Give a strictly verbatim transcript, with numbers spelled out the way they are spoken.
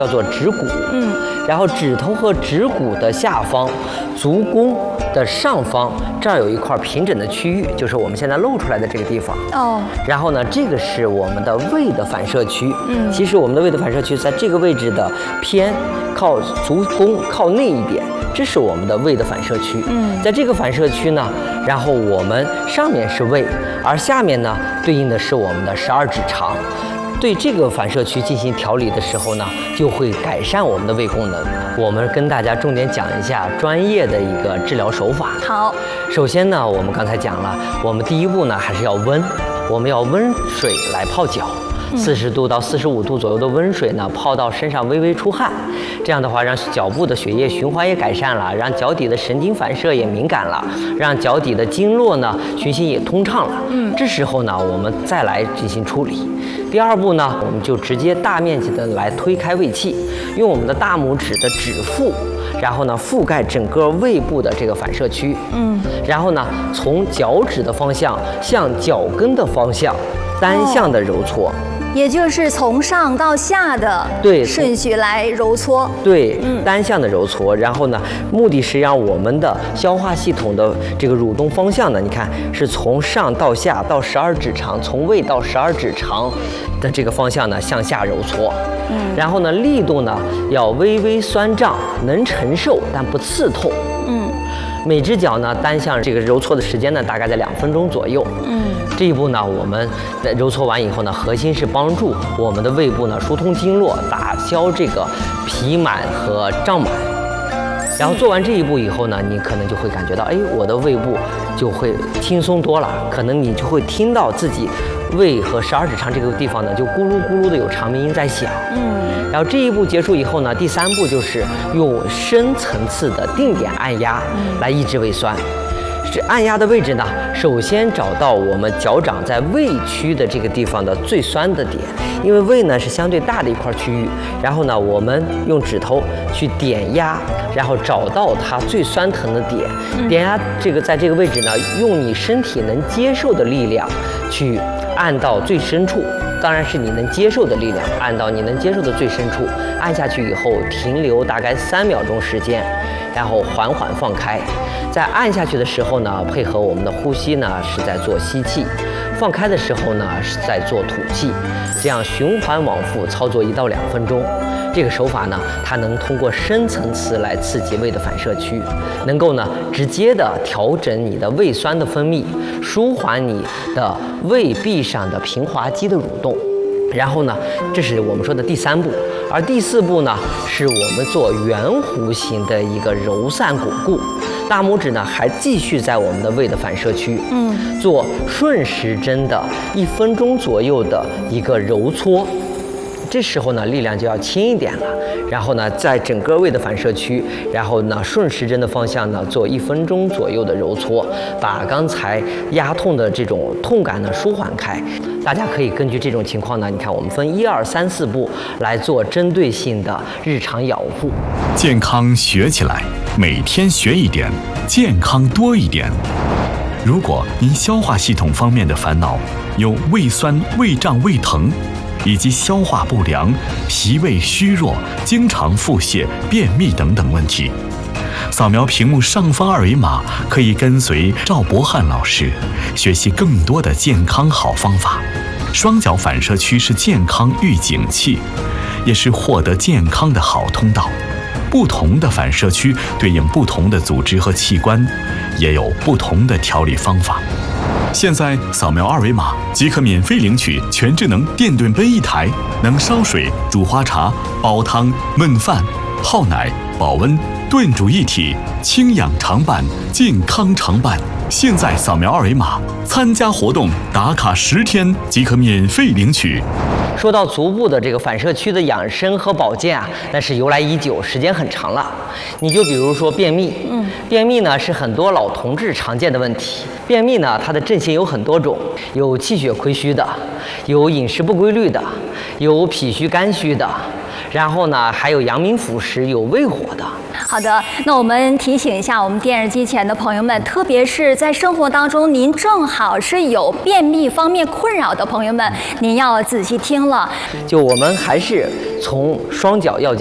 叫做指骨，嗯，然后指头和指骨的下方，足弓的上方，这儿有一块平整的区域，就是我们现在露出来的这个地方。哦，然后呢，这个是我们的胃的反射区。嗯，其实我们的胃的反射区在这个位置的偏靠足弓靠内一点，这是我们的胃的反射区。嗯，在这个反射区呢，然后我们上面是胃，而下面呢对应的是我们的十二指肠。对这个反射区进行调理的时候呢，就会改善我们的胃功能。我们跟大家重点讲一下专业的一个治疗手法。好，首先呢，我们刚才讲了，我们第一步呢还是要温，我们要温水来泡脚。四十度到四十五度左右的温水呢，泡到身上微微出汗，这样的话让脚部的血液循环也改善了，让脚底的神经反射也敏感了，让脚底的经络呢循行也通畅了。嗯，这时候呢，我们再来进行处理。第二步呢，我们就直接大面积的来推开胃气，用我们的大拇指的指腹，然后呢覆盖整个胃部的这个反射区。嗯，然后呢从脚趾的方向向脚跟的方向单向的揉搓。 也就是从上到下的对顺序来揉搓， 对，嗯，单向的揉搓，然后呢，目的是让我们的消化系统的这个蠕动方向呢，你看是从上到下到十二指肠，从胃到十二指肠的这个方向呢向下揉搓，嗯，然后呢力度呢要微微酸胀，能承受但不刺痛，嗯。每只脚呢，单向这个揉搓的时间呢，大概在两分钟左右。嗯，这一步呢，我们在揉搓完以后呢，核心是帮助我们的胃部呢疏通经络，打消这个脾满和胀满。然后做完这一步以后呢，你可能就会感觉到，哎，我的胃部就会轻松多了。可能你就会听到自己胃和十二指肠这个地方呢，就咕噜咕噜的有长鸣音在响。嗯。然后这一步结束以后呢，第三步就是用深层次的定点按压来抑制胃酸。是按压的位置呢，首先找到我们脚掌在胃区的这个地方的最酸的点，因为胃呢是相对大的一块区域。然后呢，我们用指头去点压，然后找到它最酸疼的点，点压这个在这个位置呢，用你身体能接受的力量去按到最深处。当然是你能接受的力量，按到你能接受的最深处，按下去以后停留大概三秒钟时间，然后缓缓放开。在按下去的时候呢，配合我们的呼吸呢，是在做吸气；放开的时候呢，是在做吐气。这样循环往复操作一到两分钟。这个手法呢，它能通过深层次来刺激胃的反射区，能够呢直接的调整你的胃酸的分泌，舒缓你的胃壁上的平滑肌的蠕动。然后呢，这是我们说的第三步，而第四步呢，是我们做圆弧形的一个揉散巩固。大拇指呢还继续在我们的胃的反射区，嗯，做顺时针的一分钟左右的一个揉搓。这时候呢，力量就要轻一点了。然后呢，在整个胃的反射区，然后呢，顺时针的方向呢，做一分钟左右的揉搓，把刚才压痛的这种痛感呢舒缓开。大家可以根据这种情况呢，你看我们分一二三四步来做针对性的日常养护。 健康学起来，每天学一点，健康多一点。如果您消化系统方面的烦恼，有胃酸、胃胀、胃疼，以及消化不良、脾胃虚弱、经常腹泻、便秘等等问题，扫描屏幕上方二维码，可以跟随赵博翰老师学习更多的健康好方法。双脚反射区是健康预警器，也是获得健康的好通道。不同的反射区对应不同的组织和器官，也有不同的调理方法。现在扫描二维码即可免费领取全智能电炖杯一台，能烧水、煮花茶、煲汤、焖饭、泡奶、保温、炖煮一体，清养常伴，健康常伴。现在扫描二维码参加活动，打卡十天即可免费领取。 说到足部的这个反射区的养生和保健啊，那是由来已久，时间很长了。你就比如说便秘，嗯，便秘呢是很多老同志常见的问题。便秘呢，它的症型有很多种，有气血亏虚的，有饮食不规律的，有脾虚肝虚的， 然后呢，还有阳明辅食，有胃火的。 好的，那我们提醒一下我们电视机前的朋友们，特别是在生活当中，您正好是有便秘方面困扰的朋友们，您要仔细听了。 就我们还是从双脚要。